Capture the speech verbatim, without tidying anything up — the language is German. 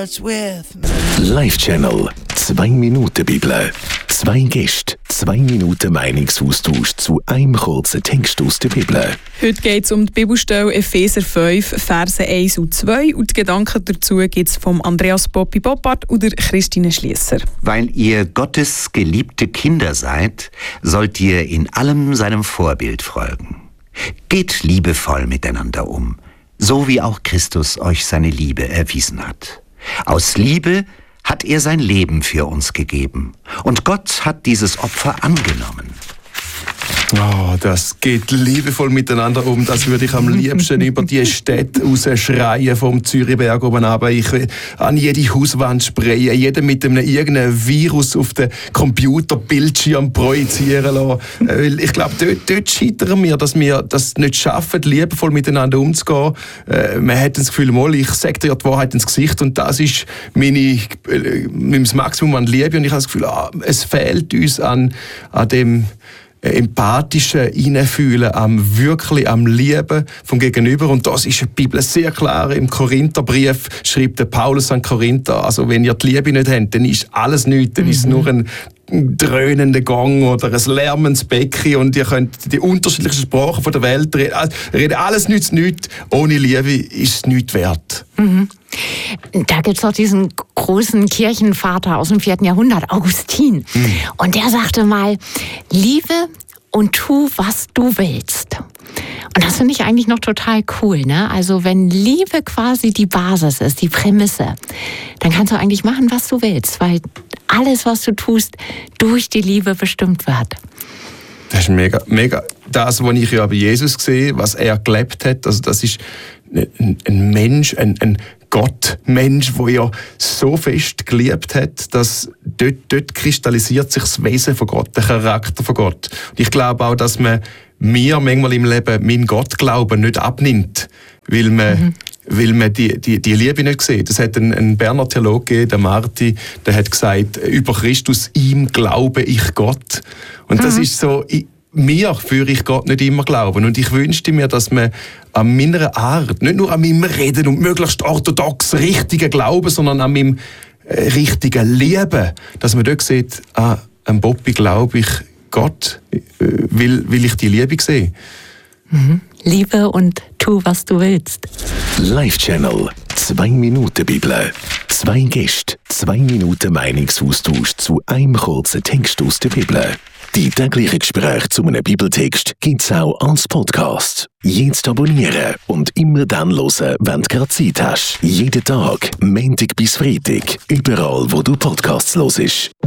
Live-Channel. Zwei Minuten Bibel. Zwei Gäste. Zwei Minuten Meinungsaustausch zu einem kurzen Text aus der Bibel. Heute geht es um die Bibelstelle Epheser fünf, Verse eins und zwei. Und die Gedanken dazu gibt es vom Andreas Poppi Boppard und der Christine Schliesser. Weil ihr Gottes geliebte Kinder seid, sollt ihr in allem seinem Vorbild folgen. Geht liebevoll miteinander um, so wie auch Christus euch seine Liebe erwiesen hat. Aus Liebe hat er sein Leben für uns gegeben. Und Gott hat dieses Opfer angenommen. Oh, das geht liebevoll miteinander um. Das würde ich am liebsten über die Städte rausschreien vom Zürichberg oben runter. Ich will an jede Hauswand sprayen, jeden mit einem irgendeinem Virus auf den Computerbildschirm projizieren lassen. Ich glaube, dort, dort scheitern wir, dass wir das nicht schaffen, liebevoll miteinander umzugehen. Man hat das Gefühl, mal, ich sage dir die Wahrheit ins Gesicht und das ist meine, mein Maximum an Liebe. Und ich habe das Gefühl, ah, es fehlt uns an, an dem empathische Hineinfühlen, am wirklich am Lieben vom Gegenüber. Und das ist in der Bibel sehr klar. Im Korintherbrief schreibt der Paulus an Korinther, also wenn ihr die Liebe nicht habt, dann ist alles nichts, dann mhm. ist es nur ein dröhnender Gang oder ein lärmendes Becken und ihr könnt die unterschiedlichsten Sprachen von der Welt reden. reden alles nützt nichts. Ohne Liebe ist es nichts wert. Mhm. Da gibt es doch diesen großen Kirchenvater aus dem vierten Jahrhundert, Augustin. Mhm. Und der sagte mal, liebe und tu, was du willst. Und das finde ich eigentlich noch total cool, ne? Also wenn Liebe quasi die Basis ist, die Prämisse, dann kannst du eigentlich machen, was du willst, weil alles, was du tust, durch die Liebe bestimmt wird. Das ist mega, mega. Das, was ich ja bei Jesus sehe, was er gelebt hat, also das ist ein, ein Mensch, ein, ein Gott-Mensch, der ja so fest geliebt hat, dass dort, dort kristallisiert sich das Wesen von Gott, der Charakter von Gott. Und ich glaube auch, dass man mir manchmal im Leben meinen Gottglauben nicht abnimmt, weil man, mhm. weil man die, die, die Liebe nicht sieht. Es hat einen, einen Berner Theologe gegeben, der Marti, der hat gesagt, über Christus, ihm glaube ich Gott. Und mhm. das ist so, ich, mir führe ich Gott nicht immer glauben. Und ich wünschte mir, dass man an meiner Art, nicht nur an meinem Reden und möglichst orthodox richtigen Glauben, sondern an meinem äh, richtigen Lieben, dass man dort sieht, ah, an Boppi glaube ich Gott, äh, will, will ich die Liebe sehen. Mhm. Liebe und tu, was du willst. Live-Channel. Zwei Minuten Bibel. Zwei Gäste. Zwei Minuten Meinungsaustausch zu einem kurzen Text aus der Bibel. Die täglichen Gespräche zu einem Bibeltext gibt es auch als Podcast. Jetzt abonnieren und immer dann hören, wenn du gerade Zeit hast. Jeden Tag, Montag bis Freitag, überall, wo du Podcasts hörst.